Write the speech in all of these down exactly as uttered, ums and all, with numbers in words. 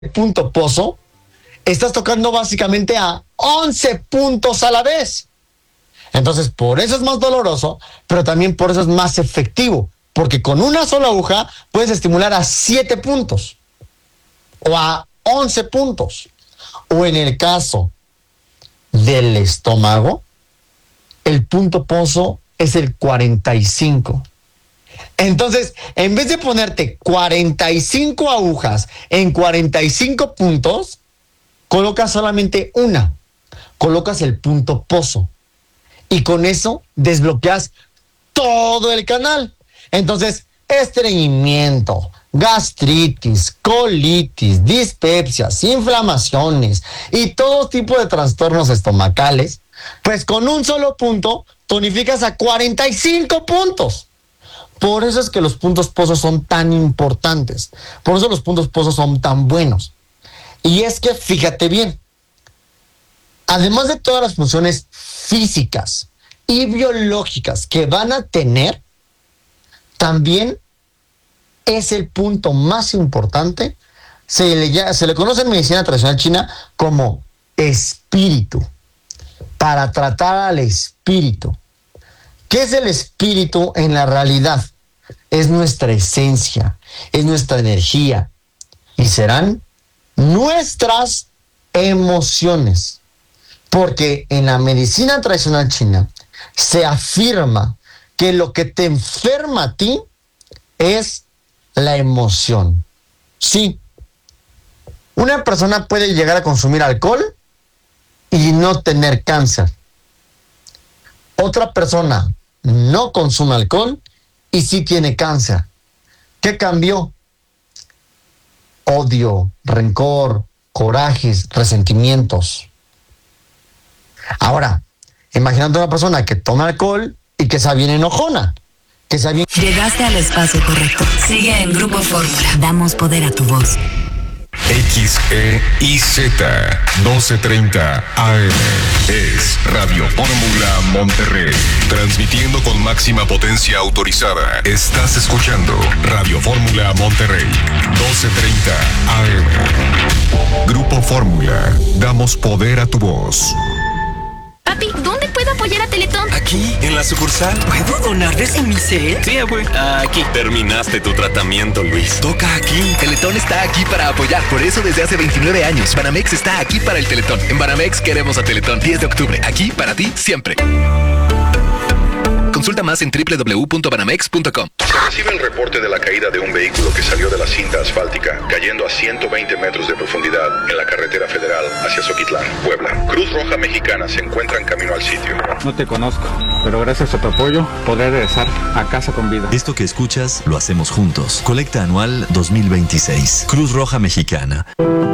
punto pozo, estás tocando básicamente a once puntos a la vez. Entonces, por eso es más doloroso, pero también por eso es más efectivo, porque con una sola aguja puedes estimular a siete puntos o a once puntos. O en el caso del estómago, el punto pozo es el cuarenta y cinco. Entonces, en vez de ponerte cuarenta y cinco agujas en cuarenta y cinco puntos, colocas solamente una. Colocas el punto pozo. Y con eso desbloqueas todo el canal. Entonces, estreñimiento, gastritis, colitis, dispepsias, inflamaciones y todo tipo de trastornos estomacales, pues con un solo punto tonificas a cuarenta y cinco puntos. Por eso es que los puntos pozos son tan importantes. Por eso los puntos pozos son tan buenos. Y es que, fíjate bien, además de todas las funciones físicas y biológicas que van a tener, también es el punto más importante. Se le, se le conoce en medicina tradicional china como espíritu, para tratar al espíritu. ¿Qué es el espíritu en la realidad? Es nuestra esencia, es nuestra energía y serán nuestras emociones. Porque en la medicina tradicional china se afirma que lo que te enferma a ti es la emoción. Sí, una persona puede llegar a consumir alcohol y no tener cáncer. Otra persona no consume alcohol y sí tiene cáncer. ¿Qué cambió? Odio, rencor, corajes, resentimientos. Ahora, imagínate una persona que toma alcohol y que sea bien enojona, que sea bien... Llegaste al espacio correcto. Sigue en Grupo Fórmula. Damos poder a tu voz. X E I Z doce treinta A M es Radio Fórmula Monterrey, transmitiendo con máxima potencia autorizada. Estás escuchando Radio Fórmula Monterrey, doce treinta A M. Grupo Fórmula, damos poder a tu voz. Papi, ¿dónde puedo apoyar a Teletón? Aquí, en la sucursal. ¿Puedo donarles en mi set? Sí, abue. Aquí. Terminaste tu tratamiento, Luis. Toca aquí. Teletón está aquí para apoyar. Por eso desde hace veintinueve años, Banamex está aquí para el Teletón. En Banamex queremos a Teletón. diez de octubre. Aquí para ti, siempre. Consulta más en doble u doble u doble u punto banamex punto com. Se recibe el reporte de la caída de un vehículo que salió de la cinta asfáltica, cayendo a ciento veinte metros de profundidad en la carretera federal hacia Zoquitlán, Puebla. Cruz Roja Mexicana se encuentra en camino al sitio. No te conozco, pero gracias a tu apoyo podré regresar a casa con vida. Esto que escuchas lo hacemos juntos. Colecta anual dos mil veintiséis. Cruz Roja Mexicana.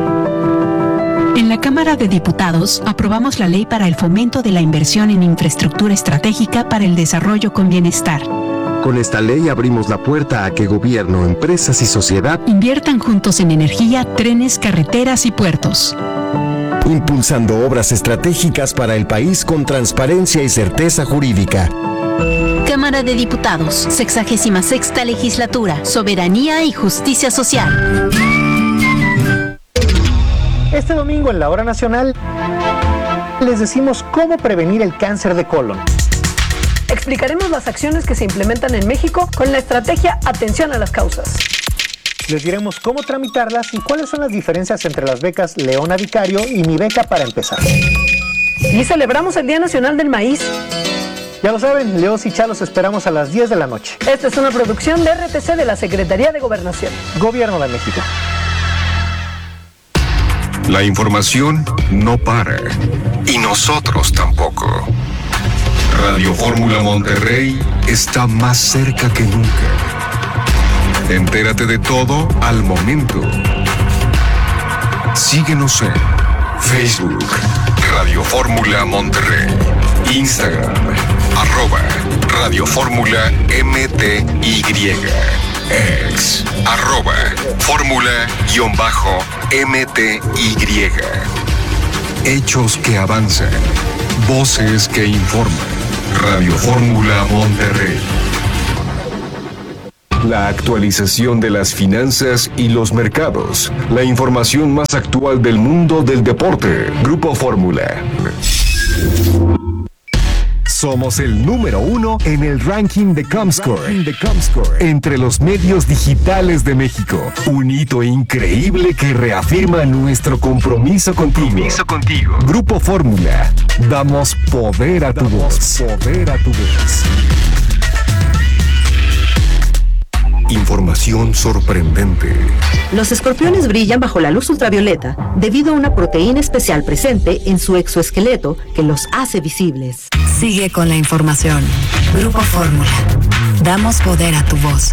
En la Cámara de Diputados aprobamos la ley para el fomento de la inversión en infraestructura estratégica para el desarrollo con bienestar. Con esta ley abrimos la puerta a que gobierno, empresas y sociedad inviertan juntos en energía, trenes, carreteras y puertos. Impulsando obras estratégicas para el país con transparencia y certeza jurídica. Cámara de Diputados, sexagésima sexta legislatura, soberanía y justicia social. Este domingo en la Hora Nacional les decimos cómo prevenir el cáncer de colon. Explicaremos las acciones que se implementan en México con la estrategia Atención a las Causas. Les diremos cómo tramitarlas y cuáles son las diferencias entre las becas Leona Vicario y Mi Beca para empezar. Y celebramos el Día Nacional del Maíz. Ya lo saben, Leos y Chalos esperamos a las diez de la noche. Esta es una producción de R T C de la Secretaría de Gobernación. Gobierno de México. La información no para. Y nosotros tampoco. Radio Fórmula Monterrey está más cerca que nunca. Entérate de todo al momento. Síguenos en Facebook, Radio Fórmula Monterrey, Instagram, arroba Radio Fórmula M T Y, ex, arroba Fórmula-M T Y. Hechos que avanzan, voces que informan. Radio Fórmula Monterrey. La actualización de las finanzas y los mercados. La información más actual del mundo del deporte. Grupo Fórmula. Somos el número uno en el ranking de Comscore, de Comscore entre los medios digitales de México. Un hito increíble que reafirma nuestro compromiso contigo. Compromiso contigo. Grupo Fórmula. Damos poder a tu voz. Poder a tu voz. Información sorprendente. Los escorpiones brillan bajo la luz ultravioleta debido a una proteína especial presente en su exoesqueleto que los hace visibles. Sigue con la información. Grupo Fórmula. Damos poder a tu voz.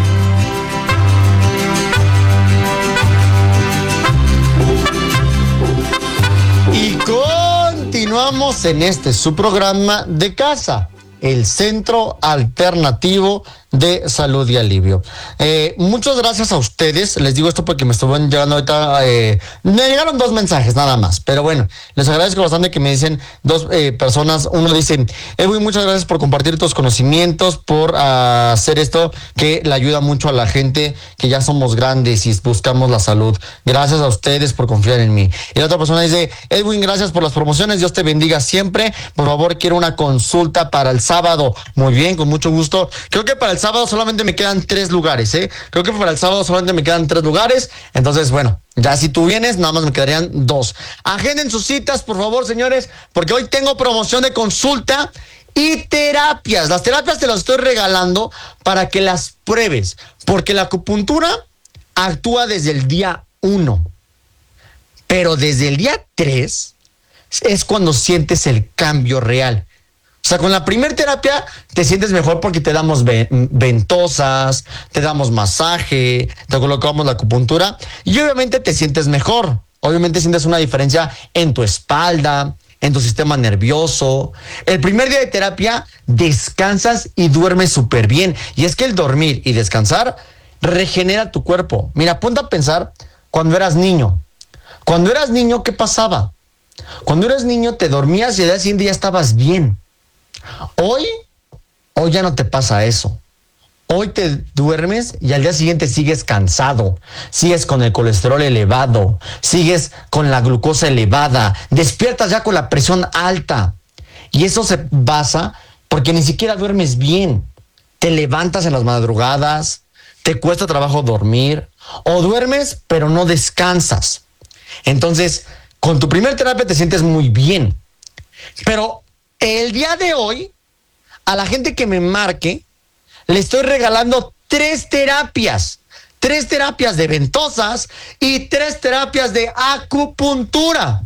Y continuamos en este su programa de casa, el Centro Alternativo de Salud y Alivio. Eh, muchas gracias a ustedes. Les digo esto porque me estuvieron llegando ahorita, eh, me llegaron dos mensajes nada más, pero bueno, les agradezco bastante que me dicen dos eh, personas. Uno dice: Edwin, muchas gracias por compartir tus conocimientos, por uh, hacer esto que le ayuda mucho a la gente que ya somos grandes y buscamos la salud. Gracias a ustedes por confiar en mí. Y la otra persona dice: Edwin, gracias por las promociones, Dios te bendiga siempre. Por favor, quiero una consulta para el sábado. Muy bien, con mucho gusto. Creo que para el sábado solamente me quedan tres lugares, ¿eh? Creo que para el sábado solamente me quedan tres lugares. Entonces, bueno, ya si tú vienes, nada más me quedarían dos. Agenden sus citas, por favor, señores, porque hoy tengo promoción de consulta y terapias. Las terapias te las estoy regalando para que las pruebes, porque la acupuntura actúa desde el día uno, pero desde el día tres es cuando sientes el cambio real. O sea, con la primera terapia te sientes mejor porque te damos ventosas, te damos masaje, te colocamos la acupuntura y obviamente te sientes mejor. Obviamente sientes una diferencia en tu espalda, en tu sistema nervioso. El primer día de terapia descansas y duermes súper bien. Y es que el dormir y descansar regenera tu cuerpo. Mira, ponte a pensar cuando eras niño. Cuando eras niño, ¿qué pasaba? Cuando eras niño te dormías y al día siguiente ya estabas bien. Hoy, hoy ya no te pasa eso. Hoy te duermes y al día siguiente sigues cansado, sigues con el colesterol elevado, sigues con la glucosa elevada, despiertas ya con la presión alta. Y eso se basa porque ni siquiera duermes bien. Te levantas en las madrugadas, te cuesta trabajo dormir, o duermes pero no descansas. Entonces, con tu primer terapia te sientes muy bien. Pero el día de hoy, a la gente que me marque, le estoy regalando tres terapias. Tres terapias de ventosas y tres terapias de acupuntura.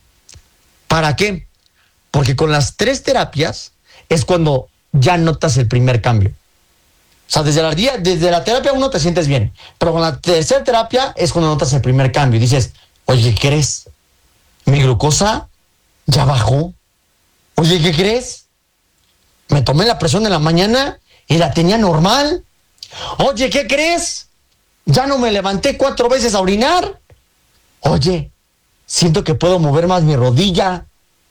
¿Para qué? Porque con las tres terapias es cuando ya notas el primer cambio. O sea, desde la, desde la terapia uno te sientes bien, pero con la tercera terapia es cuando notas el primer cambio. Y dices: oye, ¿qué crees? Mi glucosa ya bajó. Oye, ¿qué crees? Me tomé la presión en la mañana y la tenía normal. Oye, ¿qué crees? Ya no me levanté cuatro veces a orinar. Oye, siento que puedo mover más mi rodilla.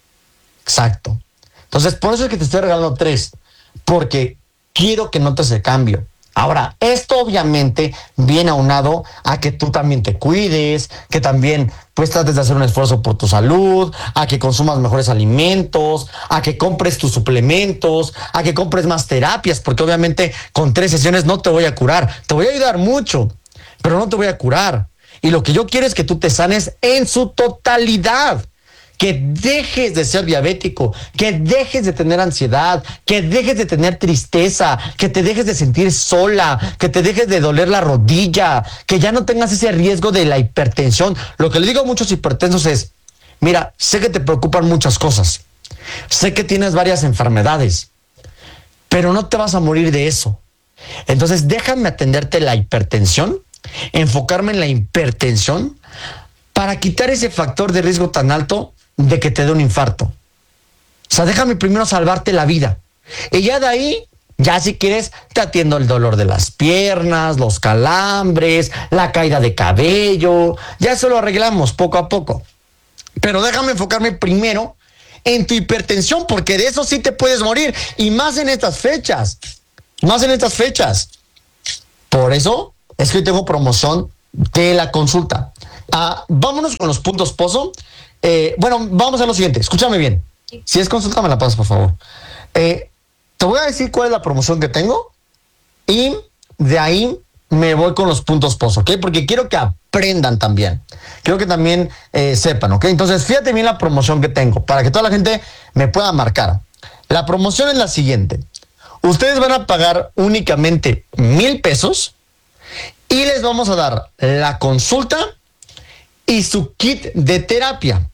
Exacto. Entonces, por eso es que te estoy regalando tres, porque quiero que notes el cambio. Ahora, esto obviamente viene aunado a que tú también te cuides, que también pues trates de hacer un esfuerzo por tu salud, a que consumas mejores alimentos, a que compres tus suplementos, a que compres más terapias, porque obviamente con tres sesiones no te voy a curar. Te voy a ayudar mucho, pero no te voy a curar. Y lo que yo quiero es que tú te sanes en su totalidad. Que dejes de ser diabético, que dejes de tener ansiedad, que dejes de tener tristeza, que te dejes de sentir sola, que te dejes de doler la rodilla, que ya no tengas ese riesgo de la hipertensión. Lo que le digo a muchos hipertensos es: mira, sé que te preocupan muchas cosas, sé que tienes varias enfermedades, pero no te vas a morir de eso. Entonces déjame atenderte la hipertensión, enfocarme en la hipertensión para quitar ese factor de riesgo tan alto de que te dé un infarto. O sea, déjame primero salvarte la vida. Y ya de ahí, ya si quieres, te atiendo el dolor de las piernas, los calambres, la caída de cabello. Ya eso lo arreglamos poco a poco. Pero déjame enfocarme primero en tu hipertensión, porque de eso sí te puedes morir. Y más en estas fechas. Más en estas fechas. Por eso es que hoy tengo promoción de la consulta. Ah, vámonos con los puntos pozo. Eh, bueno, vamos a hacer lo siguiente. Escúchame bien. Si es consulta, me la pasas, por favor. Eh, te voy a decir cuál es la promoción que tengo y de ahí me voy con los puntos pozo, ¿ok? Porque quiero que aprendan también. Quiero que también eh, sepan, ¿ok? Entonces, fíjate bien la promoción que tengo para que toda la gente me pueda marcar. La promoción es la siguiente. Ustedes van a pagar únicamente mil pesos y les vamos a dar la consulta y su kit de terapia.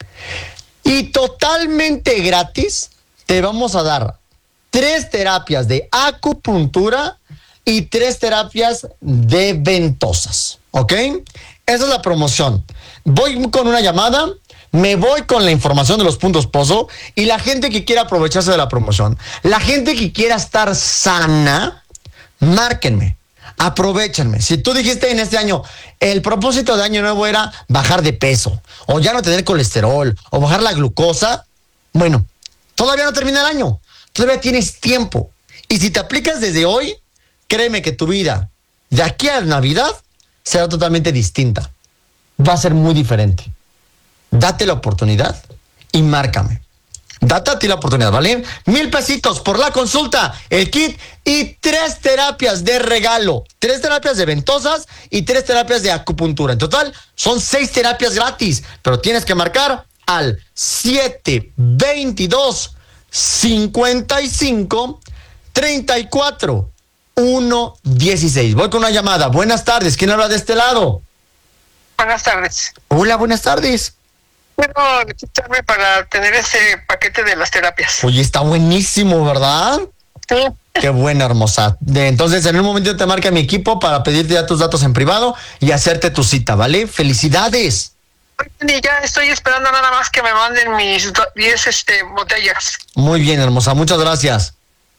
Y totalmente gratis te vamos a dar tres terapias de acupuntura y tres terapias de ventosas, ¿ok? Esa es la promoción. Voy con una llamada, me voy con la información de los puntos pozo y la gente que quiera aprovecharse de la promoción, la gente que quiera estar sana, márquenme, aprovechenme. Si tú dijiste en este año, el propósito de año nuevo era bajar de peso, o ya no tener colesterol, o bajar la glucosa, bueno, todavía no termina el año, todavía tienes tiempo. Y si te aplicas desde hoy, créeme que tu vida de aquí a Navidad será totalmente distinta. Va a ser muy diferente. Date la oportunidad y márcame. Date a ti la oportunidad, ¿vale? Mil pesitos por la consulta, el kit y tres terapias de regalo. Tres terapias de ventosas y tres terapias de acupuntura. En total, son seis terapias gratis. Pero tienes que marcar al siete veintidós cincuenta y cinco treinta y cuatro uno dieciséis. Voy con una llamada. Buenas tardes. ¿Quién habla de este lado? Buenas tardes. Hola, buenas tardes. Quiero necesitarme para tener ese paquete de las terapias. Oye, está buenísimo, ¿verdad? Sí. Qué buena, hermosa. De, entonces, en un momento te marca mi equipo para pedirte ya tus datos en privado y hacerte tu cita, ¿vale? ¡Felicidades! Y ya estoy esperando nada más que me manden mis diez este, botellas. Muy bien, hermosa. Muchas gracias.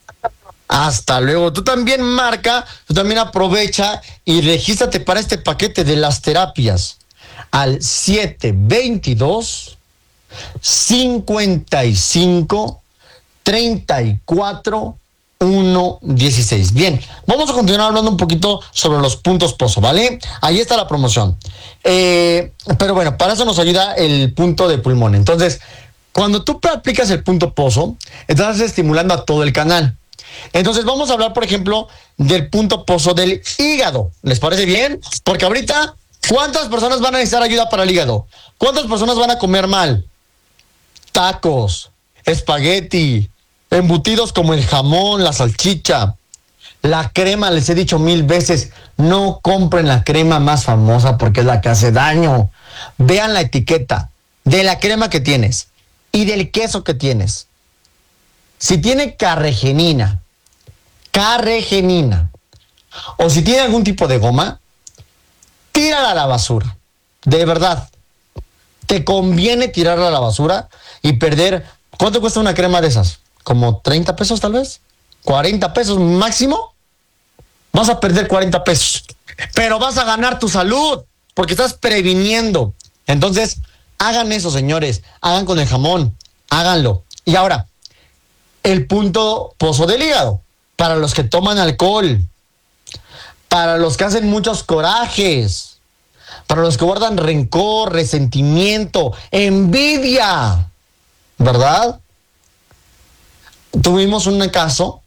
Hasta luego. Tú también marca, tú también aprovecha y regístrate para este paquete de las terapias al siete veintidós cincuenta y cinco treinta y cuatro uno dieciséis. Bien, vamos a continuar hablando un poquito sobre los puntos pozo, ¿vale? Ahí está la promoción. Eh, pero bueno, para eso nos ayuda el punto de pulmón. Entonces, cuando tú aplicas el punto pozo, estás estimulando a todo el canal. Entonces vamos a hablar, por ejemplo, del punto pozo del hígado. ¿Les parece bien? Porque ahorita, ¿cuántas personas van a necesitar ayuda para el hígado? ¿Cuántas personas van a comer mal? Tacos, espagueti, embutidos como el jamón, la salchicha, la crema. Les he dicho mil veces, no compren la crema más famosa porque es la que hace daño. Vean la etiqueta de la crema que tienes y del queso que tienes. Si tiene carregenina, carregenina, o si tiene algún tipo de goma, tírala a la basura. De verdad, te conviene tirarla a la basura y perder. ¿Cuánto cuesta una crema de esas? ¿Como treinta pesos tal vez? ¿cuarenta pesos máximo? Vas a perder cuarenta pesos, pero vas a ganar tu salud porque estás previniendo. Entonces, hagan eso, señores. Hagan con el jamón, háganlo. Y ahora, el punto pozo del hígado, para los que toman alcohol, para los que hacen muchos corajes, para los que guardan rencor, resentimiento, envidia, ¿verdad? Tuvimos un caso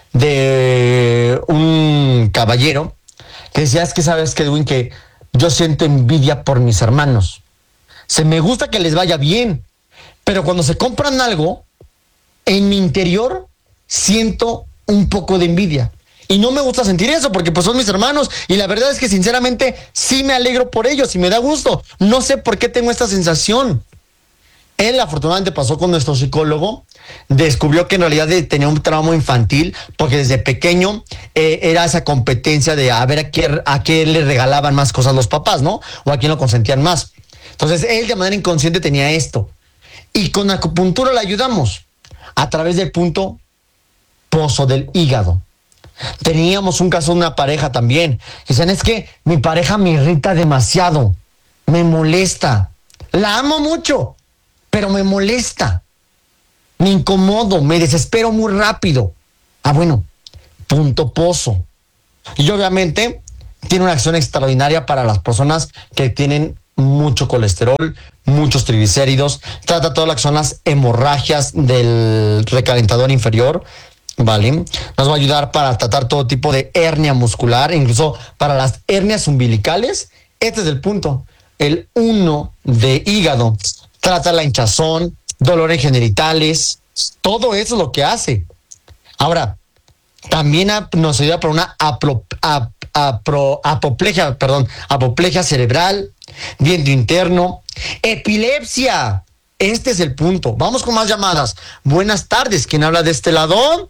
de un caballero que decía, es que sabes que, Edwin, que yo siento envidia por mis hermanos. Se me gusta que les vaya bien, pero cuando se compran algo, en mi interior siento un poco de envidia. Y no me gusta sentir eso porque pues son mis hermanos. Y la verdad es que sinceramente sí me alegro por ellos y me da gusto. No sé por qué tengo esta sensación. Él afortunadamente pasó con nuestro psicólogo. Descubrió que en realidad tenía un trauma infantil porque desde pequeño eh, era esa competencia de a ver a qué, a qué le regalaban más cosas los papás, ¿no? O a quién lo consentían más. Entonces él de manera inconsciente tenía esto. Y con acupuntura le ayudamos a través del punto pozo del hígado. Teníamos un caso de una pareja también. Dicen, es que mi pareja me irrita demasiado, me molesta. La amo mucho, pero me molesta. Me incomodo, me desespero muy rápido. Ah, bueno, punto pozo. Y obviamente tiene una acción extraordinaria para las personas que tienen mucho colesterol, muchos triglicéridos. Trata todas las zonas hemorragias del recalentador inferior, ¿vale? Nos va a ayudar para tratar todo tipo de hernia muscular, incluso para las hernias umbilicales. Este es el punto. El uno de hígado. Trata la hinchazón, dolores genitales. Todo eso es lo que hace. Ahora, también nos ayuda para una apro, ap, apro, apoplejia, perdón, apoplejia cerebral, viento interno, epilepsia. Este es el punto. Vamos con más llamadas. Buenas tardes. ¿Quién habla de este lado?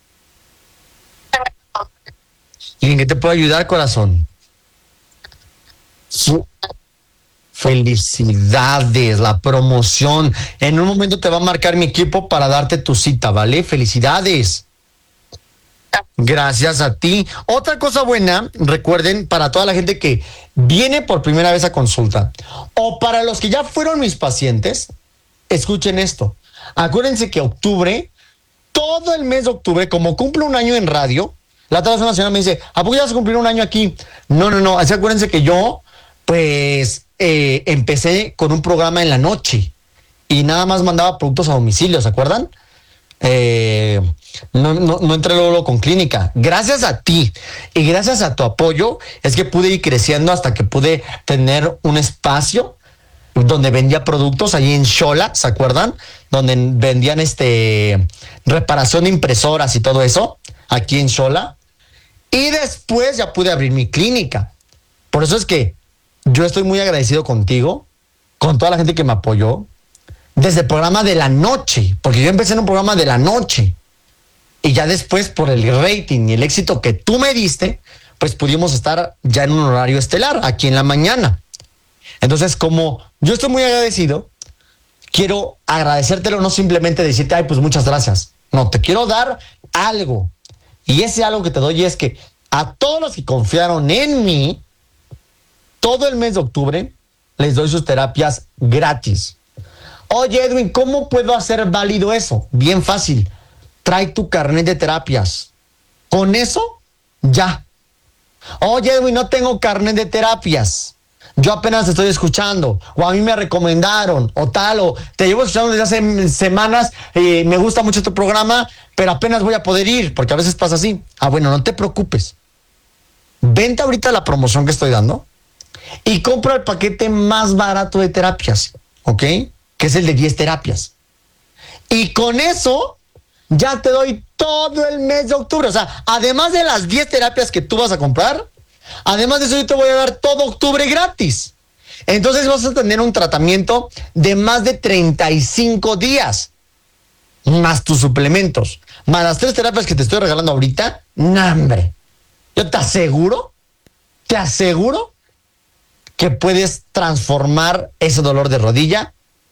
¿Y en qué te puedo ayudar, corazón? Su- Felicidades, la promoción. En un momento te va a marcar mi equipo para darte tu cita, ¿vale? Felicidades. Gracias a ti. Otra cosa buena, recuerden, para toda la gente que viene por primera vez a consulta o para los que ya fueron mis pacientes, escuchen esto. Acuérdense que octubre, todo el mes de octubre, como cumple un año en radio, la otra vez una señora me dice, ¿a poco ya vas a cumplir un año aquí? No, no, no. Así acuérdense que yo, pues, eh, empecé con un programa en la noche y nada más mandaba productos a domicilio, ¿se acuerdan? Eh, no, no, no entré luego con clínica. Gracias a ti y gracias a tu apoyo es que pude ir creciendo hasta que pude tener un espacio donde vendía productos allí en Xola, ¿se acuerdan? Donde vendían este reparación de impresoras y todo eso, aquí en Xola. Y después ya pude abrir mi clínica. Por eso es que yo estoy muy agradecido contigo, con toda la gente que me apoyó, desde el programa de la noche, porque yo empecé en un programa de la noche. Y ya después, por el rating y el éxito que tú me diste, pues pudimos estar ya en un horario estelar, aquí en la mañana. Entonces, como yo estoy muy agradecido, quiero agradecértelo, no simplemente decirte, ay, pues muchas gracias. No, te quiero dar algo. Y ese algo que te doy es que a todos los que confiaron en mí, todo el mes de octubre, les doy sus terapias gratis. Oye, Edwin, ¿cómo puedo hacer válido eso? Bien fácil. Trae tu carnet de terapias. Con eso, ya. Oye, Edwin, no tengo carnet de terapias. Yo apenas te estoy escuchando. O a mí me recomendaron. O tal, o te llevo escuchando desde hace semanas. Y me gusta mucho tu programa, pero apenas voy a poder ir, porque a veces pasa así. Ah, bueno, no te preocupes. Vente ahorita a la promoción que estoy dando y compra el paquete más barato de terapias, ¿ok? Que es el de diez terapias. Y con eso ya te doy todo el mes de octubre. O sea, además de las diez terapias que tú vas a comprar, además de eso yo te voy a dar todo octubre gratis. Entonces vas a tener un tratamiento de más de treinta y cinco días. Más tus suplementos. Más las tres terapias que te estoy regalando ahorita. ¡No, hombre! Yo te aseguro, te aseguro que puedes transformar ese dolor de rodilla,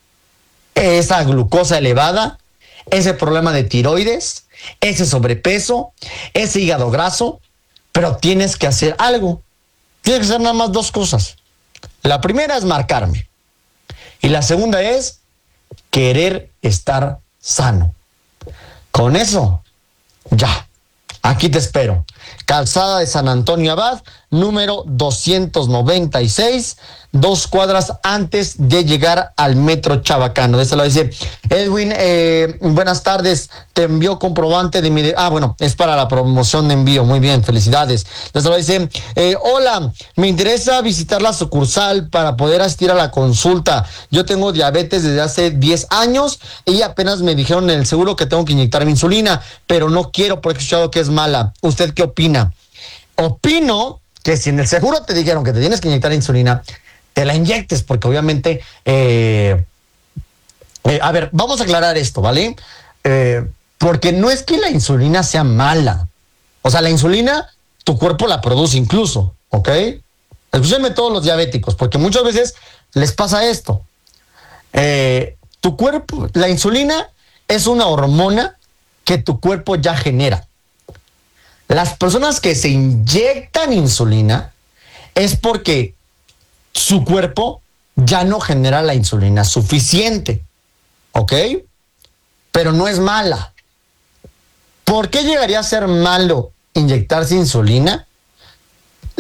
esa glucosa elevada, ese problema de tiroides, ese sobrepeso, ese hígado graso, pero tienes que hacer algo. Tienes que hacer nada más dos cosas. La primera es marcarme y la segunda es querer estar sano. Con eso, ya, aquí te espero. Calzada de San Antonio Abad, número doscientos noventa y seis, dos cuadras antes de llegar al Metro Chabacano. De este lado dice, Edwin, eh, buenas tardes, te envió comprobante de mi... De- ah, bueno, es para la promoción de envío, muy bien, felicidades. De este lado dice, eh, hola, me interesa visitar la sucursal para poder asistir a la consulta. Yo tengo diabetes desde hace diez años y apenas me dijeron en el seguro que tengo que inyectarme insulina, pero no quiero porque he escuchado que es mala. ¿Usted qué opina? Opino que si en el seguro te dijeron que te tienes que inyectar insulina, te la inyectes, porque obviamente, eh, eh, a ver, vamos a aclarar esto, ¿vale? Eh, porque no es que la insulina sea mala. O sea, la insulina, tu cuerpo la produce incluso, ¿ok? Escúchenme todos los diabéticos, porque muchas veces les pasa esto. Eh, tu cuerpo, la insulina es una hormona que tu cuerpo ya genera. Las personas que se inyectan insulina es porque su cuerpo ya no genera la insulina suficiente, ¿ok? Pero no es mala. ¿Por qué llegaría a ser malo inyectarse insulina?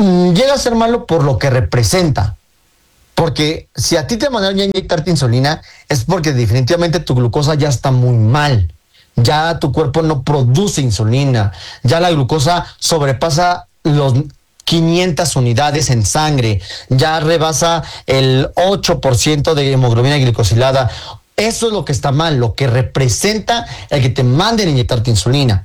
mm, llega a ser malo por lo que representa. Porque si a ti te mandaron ya inyectarte insulina, es porque definitivamente tu glucosa ya está muy mal. Ya tu cuerpo no produce insulina. Ya la glucosa sobrepasa los quinientas unidades en sangre. Ya rebasa el ocho por ciento de hemoglobina glicosilada. Eso es lo que está mal, lo que representa el que te manden inyectarte insulina.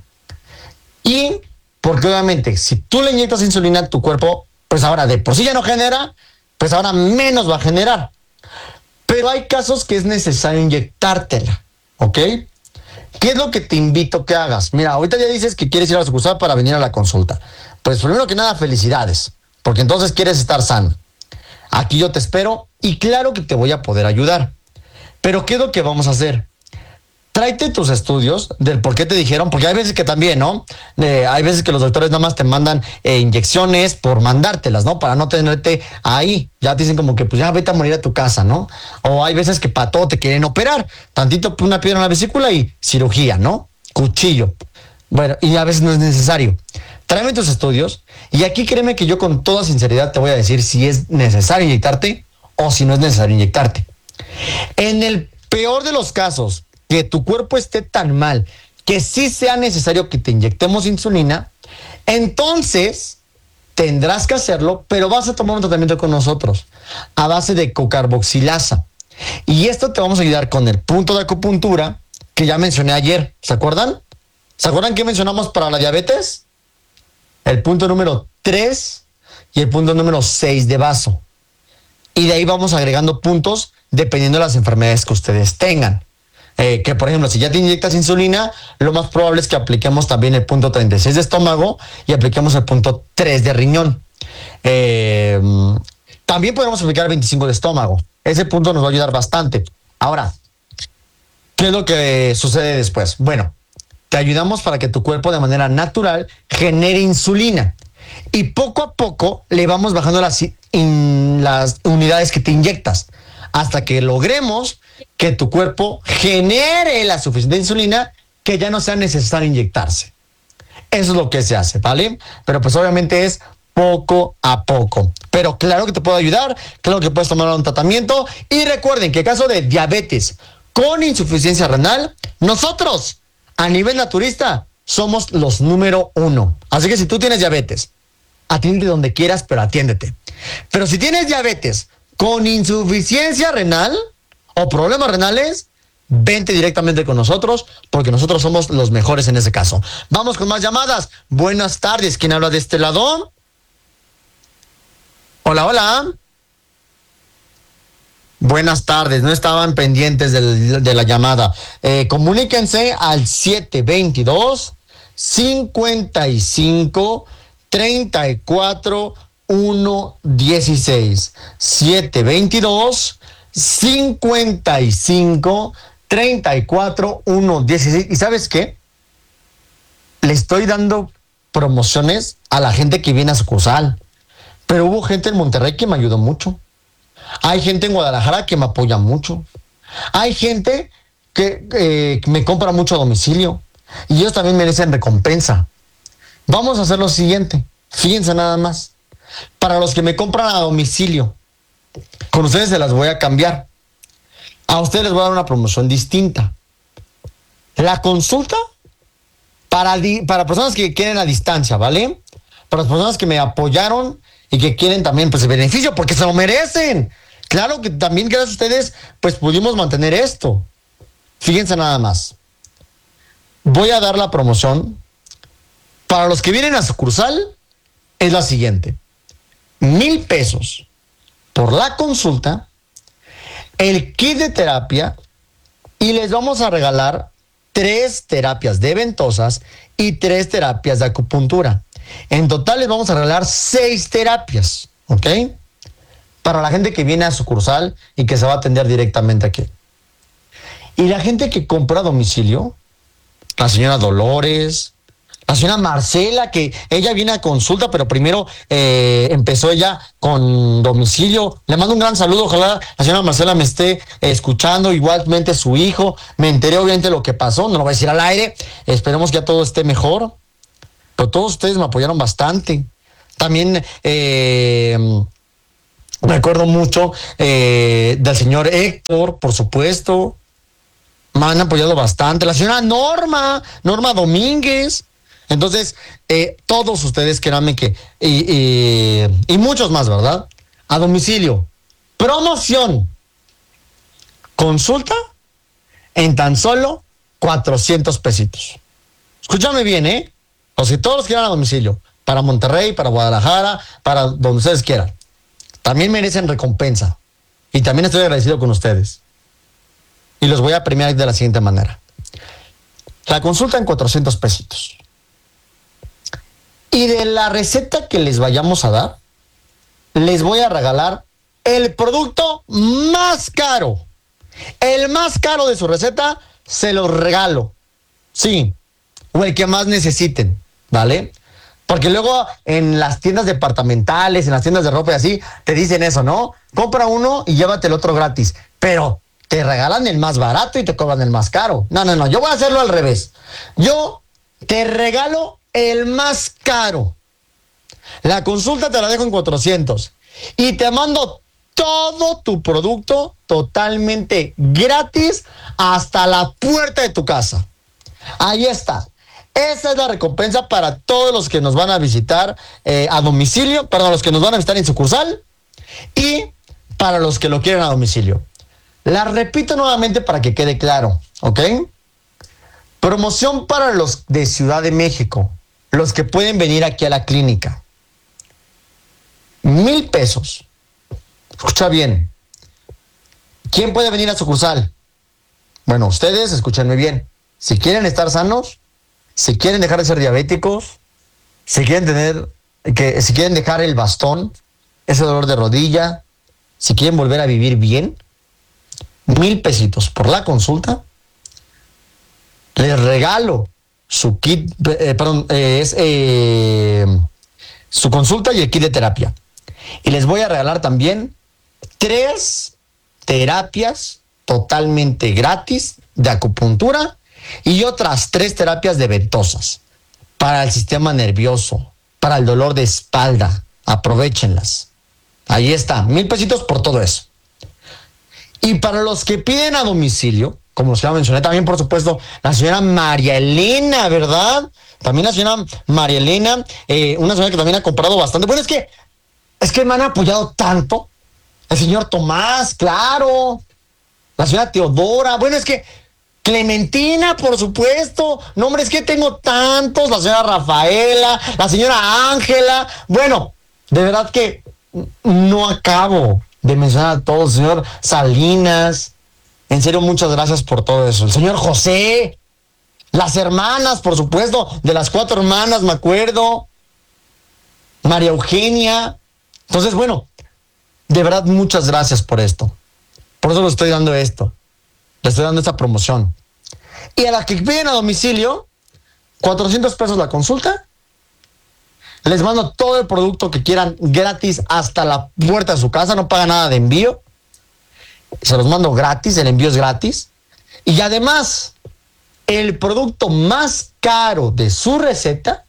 Y porque obviamente si tú le inyectas insulina, tu cuerpo, pues ahora de por sí ya no genera, pues ahora menos va a generar. Pero hay casos que es necesario inyectártela, ¿ok? ¿Qué es lo que te invito a que hagas? Mira, ahorita ya dices que quieres ir a la sucursal para venir a la consulta. Pues primero que nada, felicidades, porque entonces quieres estar sano. Aquí yo te espero y claro que te voy a poder ayudar. Pero ¿qué es lo que vamos a hacer? Tráete tus estudios del por qué te dijeron, porque hay veces que también, ¿no? Eh, hay veces que los doctores nada más te mandan eh, inyecciones por mandártelas, ¿no? Para no tenerte ahí. Ya te dicen como que pues ya vete a morir a tu casa, ¿no? O hay veces que para todo te quieren operar. Tantito una piedra en la vesícula y cirugía, ¿no? Cuchillo. Bueno, y a veces no es necesario. Tráeme tus estudios y aquí créeme que yo con toda sinceridad te voy a decir si es necesario inyectarte o si no es necesario inyectarte. En el peor de los casos, que tu cuerpo esté tan mal que sí sea necesario que te inyectemos insulina, entonces tendrás que hacerlo, pero vas a tomar un tratamiento con nosotros a base de cocarboxilasa. Y esto te vamos a ayudar con el punto de acupuntura que ya mencioné ayer. ¿Se acuerdan? ¿Se acuerdan que mencionamos para la diabetes? El punto número tres y el punto número seis de vaso. Y de ahí vamos agregando puntos dependiendo de las enfermedades que ustedes tengan. Eh, que por ejemplo, si ya te inyectas insulina, lo más probable es que apliquemos también el punto treinta y seis de estómago y apliquemos el punto tres de riñón. Eh, también podemos aplicar el veinticinco de estómago. Ese punto nos va a ayudar bastante. Ahora, ¿qué es lo que sucede después? Bueno, te ayudamos para que tu cuerpo de manera natural genere insulina. Y poco a poco le vamos bajando las, in, las unidades que te inyectas hasta que logremos que tu cuerpo genere la suficiente insulina que ya no sea necesario inyectarse. Eso es lo que se hace, ¿vale? Pero pues obviamente es poco a poco. Pero claro que te puedo ayudar, claro que puedes tomar un tratamiento. Y recuerden que en caso de diabetes con insuficiencia renal, nosotros a nivel naturista somos los número uno. Así que si tú tienes diabetes, atiende donde quieras, pero atiéndete. Pero si tienes diabetes con insuficiencia renal o problemas renales, vente directamente con nosotros porque nosotros somos los mejores en ese caso. Vamos con más llamadas. Buenas tardes. ¿Quién habla de este lado? Hola, hola. Buenas tardes. No estaban pendientes del, de la llamada. Eh, comuníquense al siete veintidós, cincuenta y cinco, treinta y cuatro, uno dieciséis. siete veintidós, cincuenta y cinco, treinta y cuatro, uno dieciséis. ¿Y sabes qué? Le estoy dando promociones a la gente que viene a sucursal. Pero hubo gente en Monterrey que me ayudó mucho. Hay gente en Guadalajara que me apoya mucho. Hay gente que eh, me compra mucho a domicilio. Y ellos también merecen recompensa. Vamos a hacer lo siguiente. Fíjense nada más. Para los que me compran a domicilio, con ustedes se las voy a cambiar. A ustedes les voy a dar una promoción distinta. La consulta para, di- para personas que quieren a distancia, ¿vale? Para las personas que me apoyaron y que quieren también pues el beneficio porque se lo merecen. Claro que también gracias a ustedes pues pudimos mantener esto. Fíjense nada más. Voy a dar la promoción para los que vienen a sucursal. Es la siguiente. Mil pesos por la consulta, el kit de terapia y les vamos a regalar tres terapias de ventosas y tres terapias de acupuntura. En total les vamos a regalar seis terapias, ¿ok? Para la gente que viene a sucursal y que se va a atender directamente aquí. Y la gente que compra a domicilio, la señora Dolores, la señora Marcela, que ella viene a consulta, pero primero eh, empezó ella con domicilio. Le mando un gran saludo, ojalá la señora Marcela me esté eh, escuchando, igualmente su hijo. Me enteré obviamente de lo que pasó, no lo voy a decir al aire, esperemos que ya todo esté mejor. Pero todos ustedes me apoyaron bastante. También eh, me acuerdo mucho eh, del señor Héctor, por supuesto. Me han apoyado bastante. La señora Norma, Norma Domínguez. Entonces, eh, todos ustedes, créanme que, y, y, y muchos más, ¿verdad? A domicilio. Promoción. Consulta en tan solo cuatrocientos pesitos. Escúchame bien, ¿eh? O si todos quieran a domicilio. Para Monterrey, para Guadalajara, para donde ustedes quieran. También merecen recompensa. Y también estoy agradecido con ustedes. Y los voy a premiar de la siguiente manera. La consulta en cuatrocientos pesitos. Y de la receta que les vayamos a dar, les voy a regalar el producto más caro. El más caro de su receta, se los regalo. Sí, o el que más necesiten, ¿vale? Porque luego en las tiendas departamentales, en las tiendas de ropa y así, te dicen eso, ¿no? Compra uno y llévate el otro gratis. Pero te regalan el más barato y te cobran el más caro. No, no, no, yo voy a hacerlo al revés. Yo te regalo el más caro. La consulta te la dejo en cuatrocientos. Y te mando todo tu producto totalmente gratis hasta la puerta de tu casa. Ahí está. Esa es la recompensa para todos los que nos van a visitar eh, a domicilio, para los que nos van a visitar en sucursal y para los que lo quieren a domicilio. La repito nuevamente para que quede claro, ¿ok? Promoción para los de Ciudad de México, los que pueden venir aquí a la clínica. Mil pesos. Escucha bien. ¿Quién puede venir a sucursal? Bueno, ustedes, escúchenme bien. Si quieren estar sanos, si quieren dejar de ser diabéticos, si quieren tener, que, si quieren dejar el bastón, ese dolor de rodilla, si quieren volver a vivir bien, mil pesitos por la consulta. Les regalo su kit, eh, perdón, eh, es eh, su consulta y el kit de terapia. Y les voy a regalar también tres terapias totalmente gratis de acupuntura y otras tres terapias de ventosas para el sistema nervioso, para el dolor de espalda. Aprovéchenlas. Ahí está, mil pesitos por todo eso. Y para los que piden a domicilio, como se ya mencioné, también por supuesto la señora María Elena, ¿verdad? También la señora María Elena, eh, una señora que también ha comprado bastante. Bueno, es que es que me han apoyado tanto. El señor Tomás, claro. La señora Teodora. Bueno, es que Clementina, por supuesto. No, hombre, es que tengo tantos. La señora Rafaela, la señora Ángela. Bueno, de verdad que no acabo de mencionar a todos. El señor Salinas. En serio, muchas gracias por todo eso. El señor José. Las hermanas, por supuesto. De las cuatro hermanas, me acuerdo. María Eugenia. Entonces, bueno, de verdad, muchas gracias por esto. Por eso le estoy dando esto. Le estoy dando esta promoción. Y a las que piden a domicilio, cuatrocientos pesos la consulta. Les mando todo el producto que quieran gratis hasta la puerta de su casa. No paga nada de envío. Se los mando gratis, el envío es gratis. Y además, el producto más caro de su receta,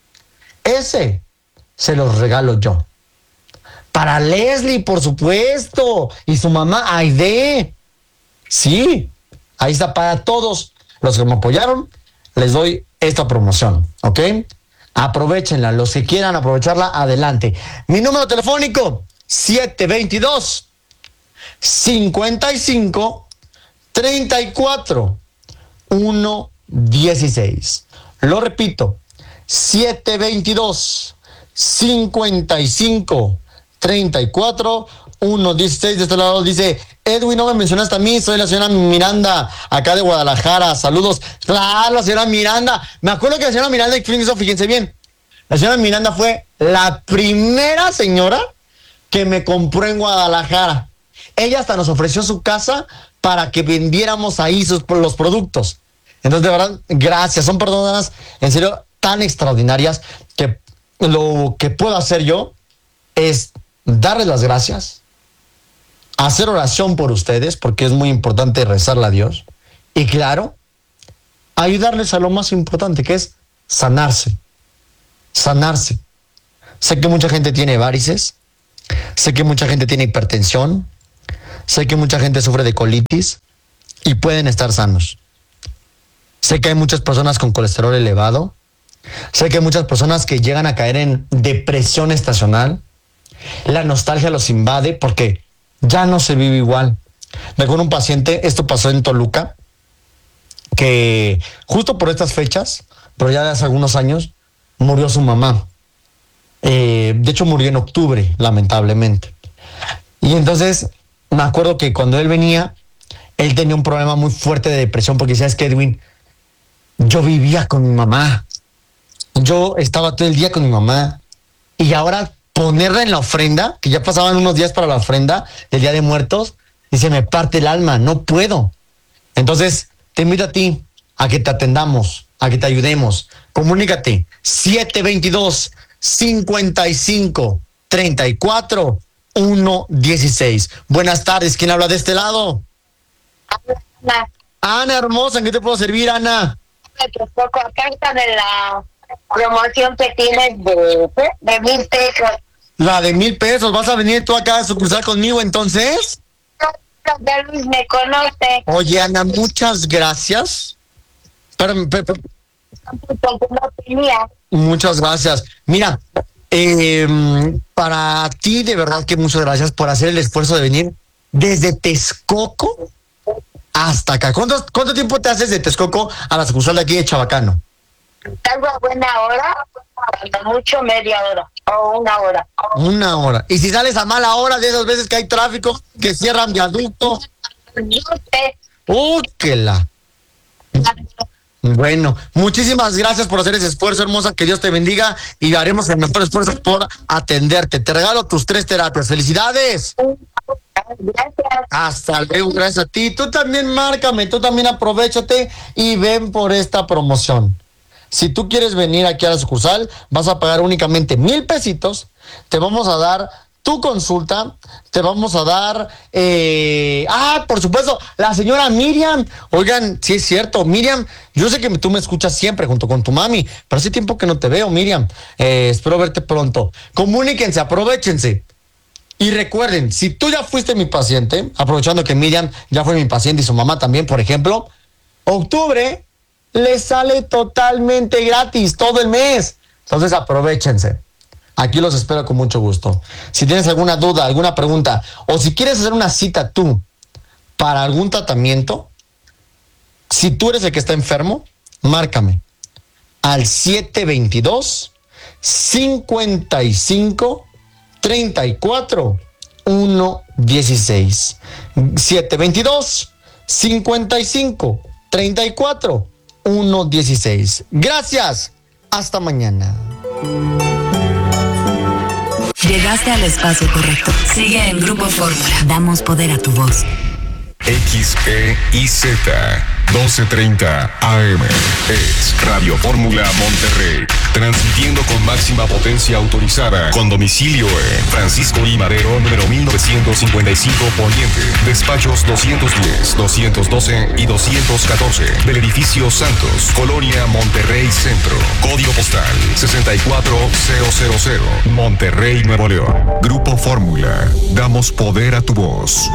ese se los regalo yo. Para Leslie, por supuesto. Y su mamá, Aide. Sí, ahí está. Para todos los que me apoyaron, les doy esta promoción, ¿ok? Aprovechenla. Los que quieran aprovecharla, adelante. Mi número telefónico, siete dos dos, cincuenta y cinco, treinta y cuatro, uno dieciséis. Lo repito, siete dos dos, cincuenta y cinco, treinta y cuatro, uno dieciséis. De este lado dice: Edwin, no me mencionaste a mí, soy la señora Miranda, acá de Guadalajara, saludos. Claro, la señora Miranda, me acuerdo que la señora Miranda, fíjense bien, la señora Miranda fue la primera señora que me compró en Guadalajara. Ella hasta nos ofreció su casa para que vendiéramos ahí sus, los productos. Entonces, de verdad, gracias, son personas en serio tan extraordinarias que lo que puedo hacer yo es darles las gracias, hacer oración por ustedes, porque es muy importante rezarle a Dios, y claro, ayudarles a lo más importante, que es sanarse, sanarse. Sé que mucha gente tiene varices, sé que mucha gente tiene hipertensión, sé que mucha gente sufre de colitis y pueden estar sanos. Sé que hay muchas personas con colesterol elevado, sé que hay muchas personas que llegan a caer en depresión estacional. La nostalgia los invade porque ya no se vive igual. Me acuerdo un paciente, esto pasó en Toluca, que justo por estas fechas, pero ya de hace algunos años, murió su mamá. Eh, de hecho, murió en octubre, lamentablemente. Y entonces, me acuerdo que cuando él venía, él tenía un problema muy fuerte de depresión, porque decía, es que Edwin, yo vivía con mi mamá. Yo estaba todo el día con mi mamá. Y ahora ponerla en la ofrenda, que ya pasaban unos días para la ofrenda del Día de Muertos, dice, me parte el alma, no puedo. Entonces, te invito a ti a que te atendamos, a que te ayudemos. Comunícate siete dos dos, cincuenta y cinco, treinta y cuatro, uno dieciséis. Buenas tardes, ¿quién habla de este lado? Ana. Ana, hermosa, ¿en qué te puedo servir, Ana? Poco acá está de la promoción que tienes de, de mil pesos. La de mil pesos, ¿vas a venir tú acá a sucursal conmigo entonces? Ya Luis me conoce. Oye, Ana, muchas gracias. Espérame, espérame. No tenía. Muchas gracias. Mira, eh, para ti de verdad que muchas gracias por hacer el esfuerzo de venir desde Texcoco hasta acá. ¿Cuánto, cuánto tiempo te haces de Texcoco a la sucursal de aquí de Chabacano? Tengo a buena hora, cuando mucho media hora o una hora. Una hora. Y si sales a mala hora de esas veces que hay tráfico, que cierran viaducto. Yo sé. ¡Uh, que la! Bueno, muchísimas gracias por hacer ese esfuerzo, hermosa. Que Dios te bendiga y haremos el mejor esfuerzo por atenderte. Te regalo tus tres terapias. ¡Felicidades! Gracias. Hasta luego, gracias a ti. Tú también márcame, tú también aprovéchate y ven por esta promoción. Si tú quieres venir aquí a la sucursal, vas a pagar únicamente mil pesitos. Te vamos a dar tu consulta, te vamos a dar, eh, ah, por supuesto, la señora Miriam. Oigan, sí es cierto, Miriam, yo sé que tú me escuchas siempre junto con tu mami, pero hace tiempo que no te veo, Miriam. Eh, espero verte pronto. Comuníquense, aprovéchense. Y recuerden, si tú ya fuiste mi paciente, aprovechando que Miriam ya fue mi paciente y su mamá también, por ejemplo, octubre les sale totalmente gratis todo el mes. Entonces aprovéchense. Aquí los espero con mucho gusto. Si tienes alguna duda, alguna pregunta, o si quieres hacer una cita tú para algún tratamiento, si tú eres el que está enfermo, márcame al siete dos dos, cincuenta y cinco, treinta y cuatro, uno dieciséis. siete dos dos, cincuenta y cinco, treinta y cuatro, uno dieciséis. Gracias. Hasta mañana. Llegaste al espacio correcto. Sigue en Grupo Fórmula. Damos poder a tu voz. X E I Z doce treinta A M es Radio Fórmula Monterrey, transmitiendo con máxima potencia autorizada, con domicilio en Francisco I. Madero, número mil novecientos cincuenta y cinco Poniente, despachos doscientos diez, doscientos doce y doscientos catorce, del edificio Santos, Colonia Monterrey Centro, código postal sesenta y cuatro mil, Monterrey, Nuevo León. Grupo Fórmula, damos poder a tu voz.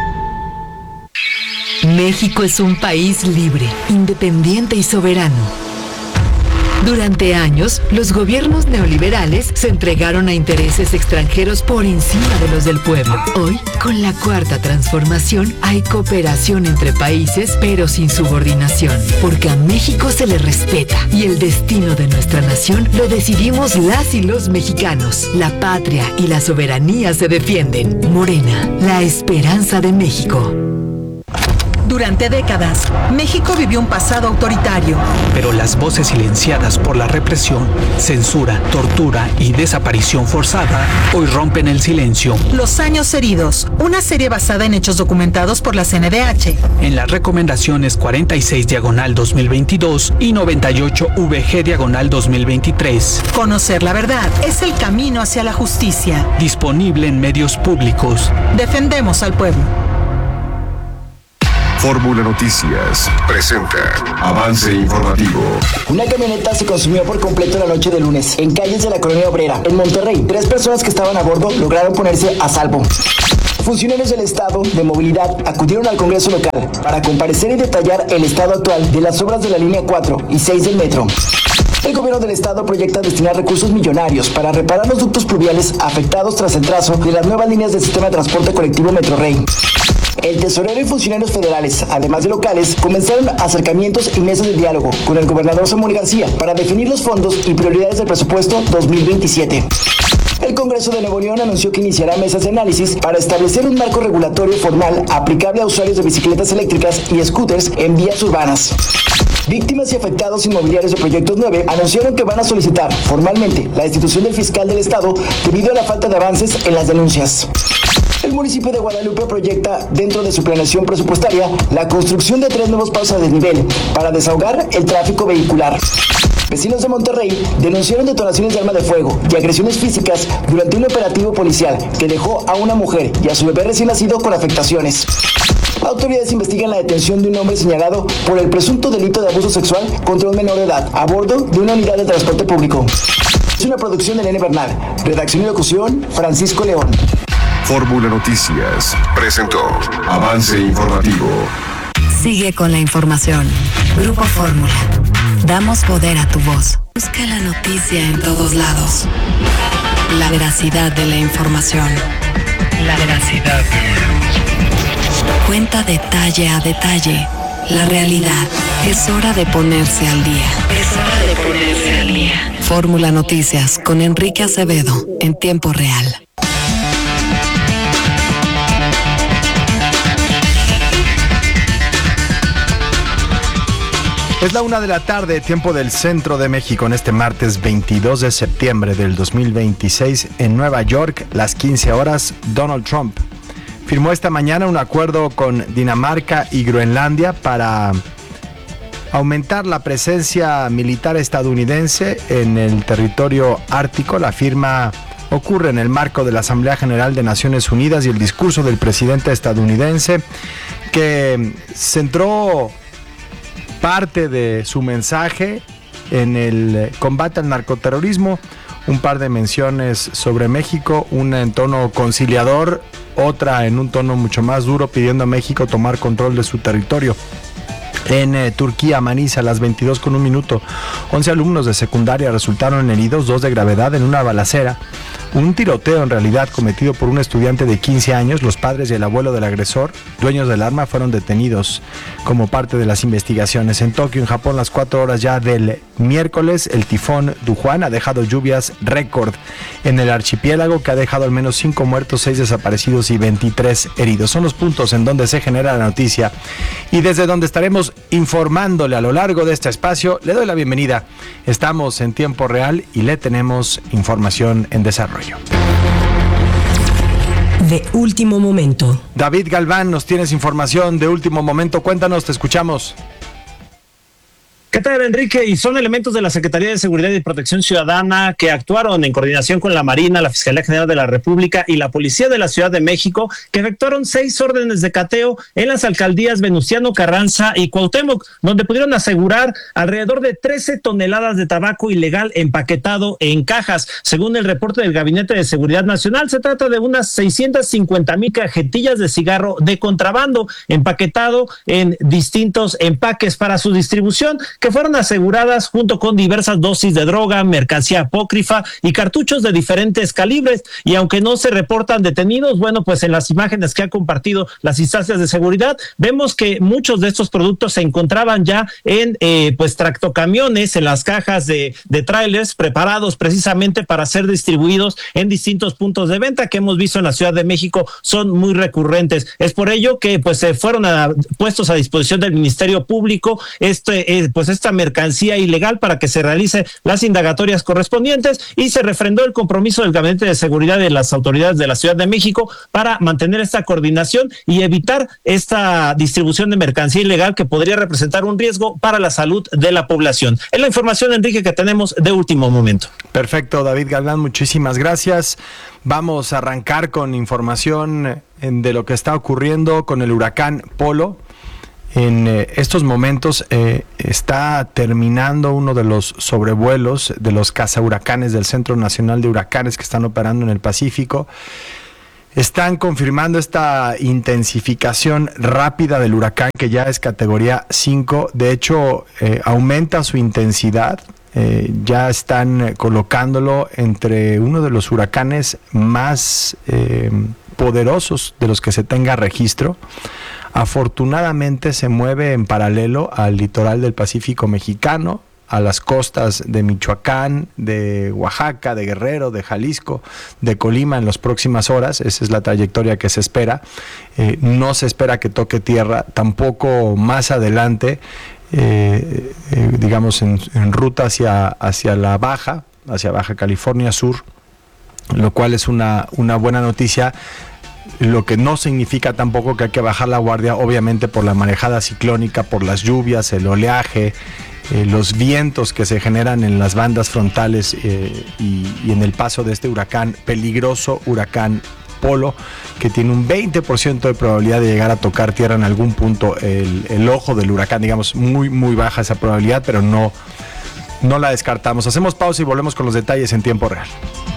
México es un país libre, independiente y soberano. Durante años, los gobiernos neoliberales se entregaron a intereses extranjeros por encima de los del pueblo. Hoy, con la Cuarta Transformación, hay cooperación entre países, pero sin subordinación, porque a México se le respeta y el destino de nuestra nación lo decidimos las y los mexicanos. La patria y la soberanía se defienden. Morena, la esperanza de México. Durante décadas, México vivió un pasado autoritario. Pero las voces silenciadas por la represión, censura, tortura y desaparición forzada hoy rompen el silencio. Los años heridos, una serie basada en hechos documentados por la C N D H. En las recomendaciones cuarenta y seis diagonal dos mil veintidós y noventa y ocho V G diagonal dos mil veintitrés. Conocer la verdad es el camino hacia la justicia. Disponible en medios públicos. Defendemos al pueblo. Fórmula Noticias presenta Avance Informativo. Una camioneta se consumió por completo la noche de lunes en calles de la Colonia Obrera, en Monterrey. Tres personas que estaban a bordo lograron ponerse a salvo. Funcionarios del Estado de Movilidad acudieron al Congreso local para comparecer y detallar el estado actual de las obras de la línea cuatro y seis del metro. El gobierno del estado proyecta destinar recursos millonarios para reparar los ductos pluviales afectados tras el trazo de las nuevas líneas del sistema de transporte colectivo Metrorrey. El tesorero y funcionarios federales, además de locales, comenzaron acercamientos y mesas de diálogo con el gobernador Samuel García para definir los fondos y prioridades del presupuesto dos mil veintisiete. El Congreso de Nuevo León anunció que iniciará mesas de análisis para establecer un marco regulatorio formal aplicable a usuarios de bicicletas eléctricas y scooters en vías urbanas. Víctimas y afectados inmobiliarios de Proyectos nueve anunciaron que van a solicitar formalmente la destitución del fiscal del estado debido a la falta de avances en las denuncias. El municipio de Guadalupe proyecta, dentro de su planeación presupuestaria, la construcción de tres nuevos pasos a desnivel para desahogar el tráfico vehicular. Vecinos de Monterrey denunciaron detonaciones de arma de fuego y agresiones físicas durante un operativo policial que dejó a una mujer y a su bebé recién nacido con afectaciones. Autoridades investigan la detención de un hombre señalado por el presunto delito de abuso sexual contra un menor de edad a bordo de una unidad de transporte público. Es una producción de Elena Bernal. Redacción y locución, Francisco León. Fórmula Noticias presentó Avance Informativo. Sigue con la información. Grupo Fórmula. Damos poder a tu voz. Busca la noticia en todos lados. La veracidad de la información. La veracidad. Cuenta detalle a detalle la realidad. Es hora de ponerse al día. Es hora de ponerse al día. Fórmula Noticias con Enrique Acevedo en tiempo real. Es la una de la tarde, tiempo del centro de México, en este martes veintidós de septiembre del dos mil veintiséis. En Nueva York, las quince horas, Donald Trump firmó esta mañana un acuerdo con Dinamarca y Groenlandia para aumentar la presencia militar estadounidense en el territorio ártico. La firma ocurre en el marco de la Asamblea General de Naciones Unidas y el discurso del presidente estadounidense, que centró parte de su mensaje en el combate al narcoterrorismo. Un par de menciones sobre México, una en tono conciliador, otra en un tono mucho más duro, pidiendo a México tomar control de su territorio. En eh, Turquía, Manisa, a las veintidós con un minuto, once alumnos de secundaria resultaron heridos, dos de gravedad, en una balacera. Un tiroteo en realidad cometido por un estudiante de quince años. Los padres y el abuelo del agresor, dueños del arma, fueron detenidos como parte de las investigaciones. En Tokio, en Japón, las cuatro horas ya del miércoles, el tifón Dujuan ha dejado lluvias récord en el archipiélago, que ha dejado al menos cinco muertos, seis desaparecidos y veintitrés heridos. Son los puntos en donde se genera la noticia y desde donde estaremos informándole a lo largo de este espacio. Le doy la bienvenida. Estamos en tiempo real y le tenemos información en desarrollo. De último momento. David Galván, nos tienes información de último momento. Cuéntanos, te escuchamos. ¿Qué tal, Enrique? Y son elementos de la Secretaría de Seguridad y Protección Ciudadana que actuaron en coordinación con la Marina, la Fiscalía General de la República y la Policía de la Ciudad de México, que efectuaron seis órdenes de cateo en las alcaldías Venustiano Carranza y Cuauhtémoc, donde pudieron asegurar alrededor de trece toneladas de tabaco ilegal empaquetado en cajas. Según el reporte del Gabinete de Seguridad Nacional, se trata de unas seiscientas cincuenta mil cajetillas de cigarro de contrabando empaquetado en distintos empaques para su distribución, que fueron aseguradas junto con diversas dosis de droga, mercancía apócrifa y cartuchos de diferentes calibres. Y aunque no se reportan detenidos, bueno, pues en las imágenes que han compartido las instancias de seguridad, vemos que muchos de estos productos se encontraban ya en eh, pues tractocamiones, en las cajas de, de trailers preparados precisamente para ser distribuidos en distintos puntos de venta que hemos visto en la Ciudad de México, son muy recurrentes. Es por ello que pues se fueron a, puestos a disposición del Ministerio Público este eh, pues esta mercancía ilegal para que se realice las indagatorias correspondientes, y se refrendó el compromiso del Gabinete de Seguridad de las autoridades de la Ciudad de México para mantener esta coordinación y evitar esta distribución de mercancía ilegal que podría representar un riesgo para la salud de la población. Es la información, Enrique, que tenemos de último momento. Perfecto, David Galván, muchísimas gracias. Vamos a arrancar con información de lo que está ocurriendo con el huracán Polo. En eh, estos momentos eh, está terminando uno de los sobrevuelos de los cazahuracanes del Centro Nacional de Huracanes que están operando en el Pacífico. Están confirmando esta intensificación rápida del huracán, que ya es categoría cinco. De hecho, eh, aumenta su intensidad. Eh, ya están colocándolo entre uno de los huracanes más eh, poderosos de los que se tenga registro. Afortunadamente se mueve en paralelo al litoral del Pacífico mexicano, a las costas de Michoacán, de Oaxaca, de Guerrero, de Jalisco, de Colima en las próximas horas. Esa es la trayectoria que se espera. Eh, no se espera que toque tierra, tampoco más adelante, eh, eh, digamos en, en ruta hacia, hacia la Baja, hacia Baja California Sur, lo cual es una, una buena noticia. Lo que no significa tampoco que hay que bajar la guardia, obviamente, por la marejada ciclónica, por las lluvias, el oleaje, eh, los vientos que se generan en las bandas frontales eh, y, y en el paso de este huracán, peligroso huracán Polo, que tiene un veinte por ciento de probabilidad de llegar a tocar tierra en algún punto. El, el ojo del huracán, digamos, muy, muy baja esa probabilidad, pero no, no la descartamos. Hacemos pausa y volvemos con los detalles en tiempo real.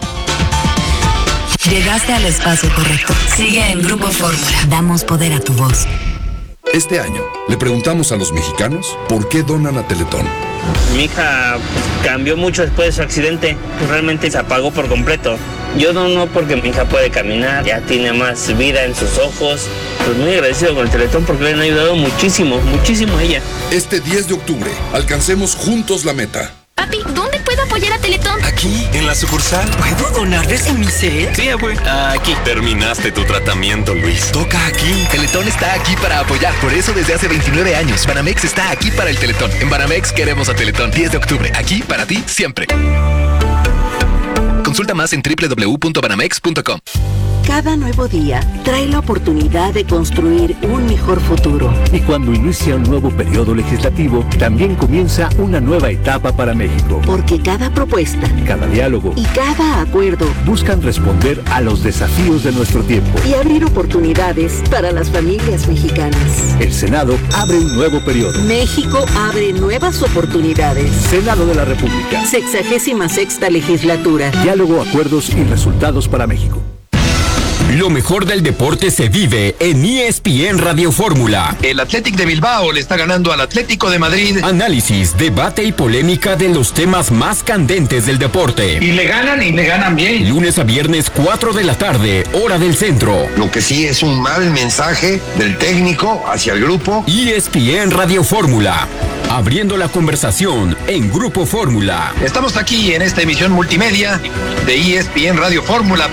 Llegaste al espacio correcto. Sigue en Grupo Fórmula. Damos poder a tu voz. Este año le preguntamos a los mexicanos por qué donan a Teletón. Mi hija cambió mucho después de su accidente. Realmente se apagó por completo. Yo dono porque mi hija puede caminar, ya tiene más vida en sus ojos. Pues muy agradecido con el Teletón porque le han ayudado muchísimo, muchísimo a ella. Este diez de octubre, alcancemos juntos la meta. Papi, ¿dónde puedo apoyar a Teletón? Aquí, en la sucursal. ¿Puedo donar desde mi set? Sí, abue. Aquí. Terminaste tu tratamiento, Luis. Toca aquí. Teletón está aquí para apoyar. Por eso desde hace veintinueve años, Banamex está aquí para el Teletón. En Banamex queremos a Teletón. diez de octubre. Aquí para ti siempre. Consulta más en doble u doble u doble u punto banamex punto com. Cada nuevo día trae la oportunidad de construir un mejor futuro. Y cuando inicia un nuevo periodo legislativo, también comienza una nueva etapa para México. Porque cada propuesta, cada diálogo y cada acuerdo buscan responder a los desafíos de nuestro tiempo y abrir oportunidades para las familias mexicanas. El Senado abre un nuevo periodo. México abre nuevas oportunidades. Senado de la República. Sexagésima sexta legislatura. Diálogo, acuerdos y resultados para México. Lo mejor del deporte se vive en E S P N Radio Fórmula. El Athletic de Bilbao le está ganando al Atlético de Madrid. Análisis, debate y polémica de los temas más candentes del deporte. Y le ganan y le ganan bien. Lunes a viernes, cuatro de la tarde, hora del centro. Lo que sí es un mal mensaje del técnico hacia el grupo. E S P N Radio Fórmula. Abriendo la conversación en Grupo Fórmula. Estamos aquí en esta emisión multimedia de E S P N Radio Fórmula.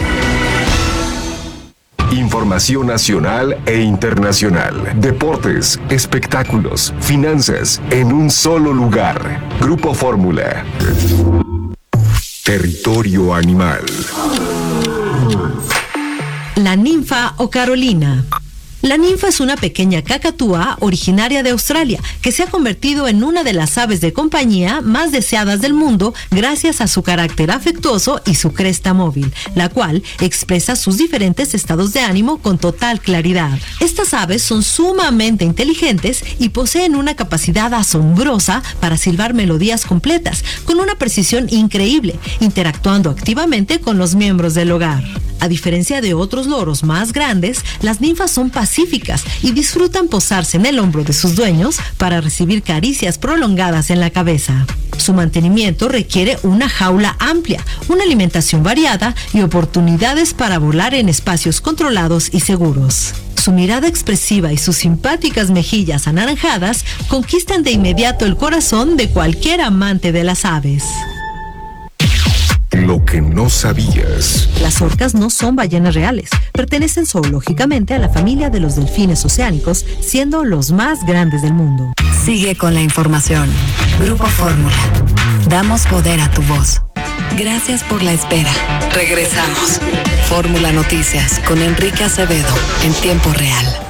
Información nacional e internacional, deportes, espectáculos, finanzas, en un solo lugar. Grupo Fórmula. Territorio animal. La ninfa o Carolina. La ninfa es una pequeña cacatúa originaria de Australia que se ha convertido en una de las aves de compañía más deseadas del mundo gracias a su carácter afectuoso y su cresta móvil, la cual expresa sus diferentes estados de ánimo con total claridad. Estas aves son sumamente inteligentes y poseen una capacidad asombrosa para silbar melodías completas con una precisión increíble, interactuando activamente con los miembros del hogar. A diferencia de otros loros más grandes, las ninfas son pacíficas y disfrutan posarse en el hombro de sus dueños para recibir caricias prolongadas en la cabeza. Su mantenimiento requiere una jaula amplia, una alimentación variada y oportunidades para volar en espacios controlados y seguros. Su mirada expresiva y sus simpáticas mejillas anaranjadas conquistan de inmediato el corazón de cualquier amante de las aves. Lo que no sabías. Las orcas no son ballenas reales. Pertenecen zoológicamente a la familia de los delfines oceánicos, siendo los más grandes del mundo. Sigue con la información. Grupo Fórmula. Damos poder a tu voz. Gracias por la espera. Regresamos. Fórmula Noticias con Enrique Acevedo en tiempo real.